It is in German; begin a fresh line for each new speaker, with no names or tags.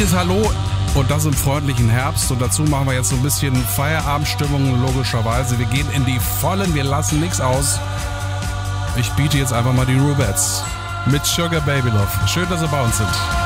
herzliches Hallo und das im freundlichen Herbst. Und dazu machen wir jetzt so ein bisschen Feierabendstimmung, logischerweise. Wir gehen in die Vollen, wir lassen nichts aus. Ich biete jetzt einfach mal die Rubettes mit Sugar Baby Love. Schön, dass Sie bei uns sind.